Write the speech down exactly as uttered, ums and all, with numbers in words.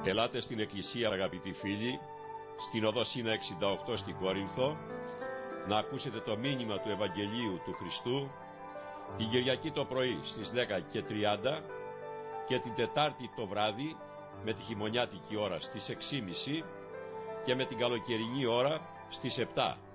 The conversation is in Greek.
Ελάτε στην Εκκλησία, αγαπητοί φίλοι, στην οδό Σίνα εξήντα οκτώ στην Κόρινθο, να ακούσετε το μήνυμα του Ευαγγελίου του Χριστού την Κυριακή το πρωί στις δέκα και τριάντα και την Τετάρτη το βράδυ με τη χειμωνιάτικη ώρα στις έξι και μισή και με την καλοκαιρινή ώρα στις επτά.